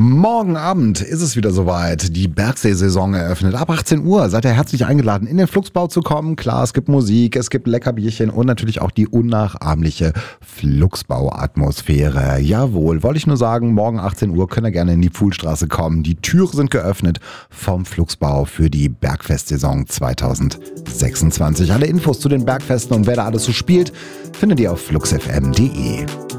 Morgen Abend ist es wieder soweit. Die Bergsee-Saison eröffnet. Ab 18 Uhr seid ihr herzlich eingeladen, in den Flugsbau zu kommen. Klar, es gibt Musik, es gibt Leckerbierchen und natürlich auch die unnachahmliche Flugsbau-Atmosphäre. Jawohl, wollte ich nur sagen, morgen 18 Uhr könnt ihr gerne in die Pfuhlstraße kommen. Die Türen sind geöffnet vom Flugsbau für die Bergfest-Saison 2026. Alle Infos zu den Bergfesten und wer da alles so spielt, findet ihr auf fluxfm.de.